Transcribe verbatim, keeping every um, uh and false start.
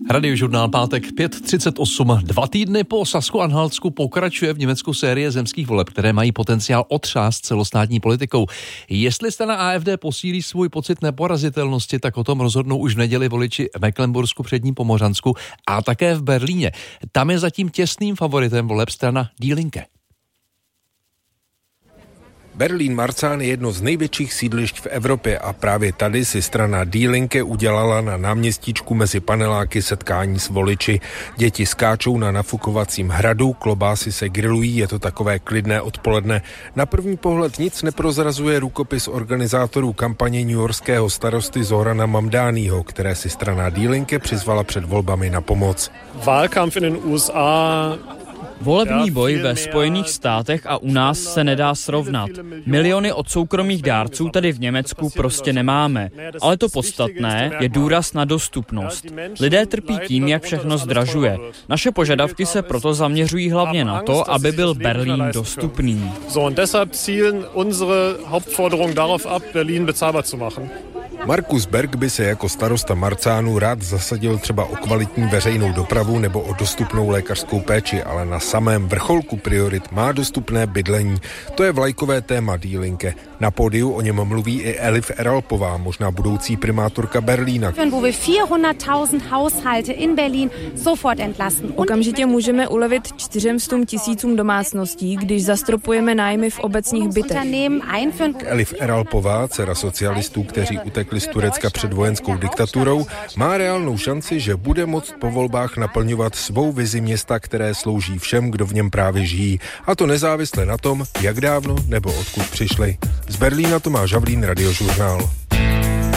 Radiožurnál pátek pět třicet osm. Dva týdny po Sasku-Anhaltsku pokračuje v Německu série zemských voleb, které mají potenciál otřást celostátní politikou. Jestli strana A F D posílí svůj pocit neporazitelnosti, tak o tom rozhodnou už v neděli voliči v Mecklenbursku, Předním Pomořansku a také v Berlíně. Tam je zatím těsným favoritem voleb strana Die Linke. Berlín-Marzahn je jedno z největších sídlišť v Evropě a právě tady si strana Die Linke udělala na náměstíčku mezi paneláky setkání s voliči. Děti skáčou na nafukovacím hradu, klobásy se grilují, je to takové klidné odpoledne. Na první pohled nic neprozrazuje rukopis organizátorů kampaně newyorského starosty Zohrana Mamdaniho, které si strana Die Linke přizvala před volbami na pomoc. Wahlkampf in den U S A. Volební boj ve Spojených státech a u nás se nedá srovnat. Miliony od soukromých dárců tady v Německu prostě nemáme. Ale to podstatné je důraz na dostupnost. Lidé trpí tím, jak všechno zdražuje. Naše požadavky se proto zaměřují hlavně na to, aby byl Berlín dostupný. Markus Berg by se jako starosta Marzahnu rád zasadil třeba o kvalitní veřejnou dopravu nebo o dostupnou lékařskou péči, ale na samém vrcholku priorit má dostupné bydlení. To je vlajkové téma Die Linke. Na pódiu o něm mluví i Elif Eralpová, možná budoucí primátorka Berlína. Okamžitě můžeme ulevit čtyřem stům tisícům domácností, když zastropujeme nájmy v obecních bytech. Elif Eralpová, dcera socialistů, kteří utekli z Turecka před vojenskou diktaturou, má reálnou šanci, že bude moct po volbách naplňovat svou vizi města, které slouží všem, kdo v něm právě žijí. A to nezávisle na tom, jak dávno nebo odkud přišli. Z Berlína Tomáš Havlín, Radiožurnál.